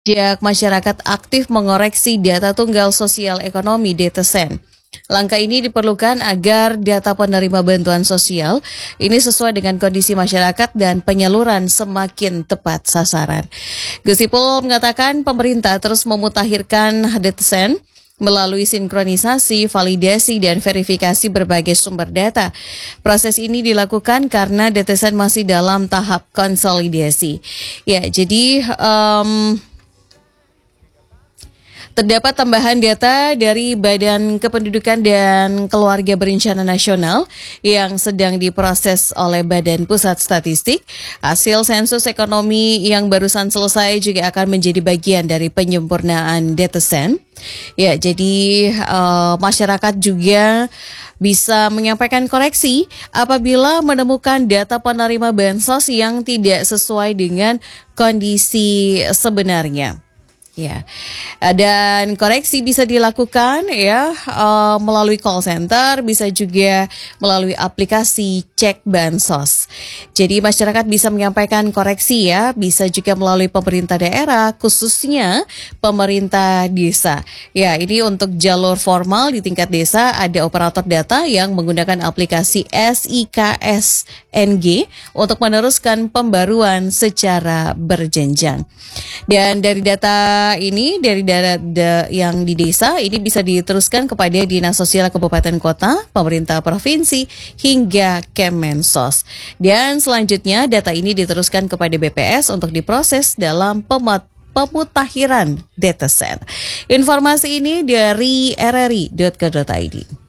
Sejak masyarakat aktif mengoreksi data tunggal sosial ekonomi DTSEN. Langkah ini diperlukan agar data penerima bantuan sosial ini sesuai dengan kondisi masyarakat dan penyaluran semakin tepat sasaran. Gus Ipul mengatakan pemerintah terus memutakhirkan DTSEN melalui sinkronisasi, validasi, dan verifikasi berbagai sumber data. Proses ini dilakukan karena DTSEN masih dalam tahap konsolidasi. Ya, jadi terdapat tambahan data dari Badan Kependudukan dan Keluarga Berencana Nasional yang sedang diproses oleh Badan Pusat Statistik. Hasil sensus ekonomi yang barusan selesai juga akan menjadi bagian dari penyempurnaan DTSEN. Ya, jadi masyarakat juga bisa menyampaikan koreksi apabila menemukan data penerima bansos yang tidak sesuai dengan kondisi sebenarnya. Ya, dan koreksi bisa dilakukan ya melalui call center, bisa juga melalui aplikasi cek bansos. Jadi masyarakat bisa menyampaikan koreksi ya, bisa juga melalui pemerintah daerah, khususnya pemerintah desa. Ya, ini untuk jalur formal di tingkat desa ada operator data yang menggunakan aplikasi SIKSNG untuk meneruskan pembaruan secara berjenjang. Dan dari data ini dari data yang di desa ini bisa diteruskan kepada Dinas Sosial Kabupaten Kota, pemerintah provinsi hingga Kemensos. Dan selanjutnya data ini diteruskan kepada BPS untuk diproses dalam pemutakhiran DTSEN. Informasi ini dari rri.co.id.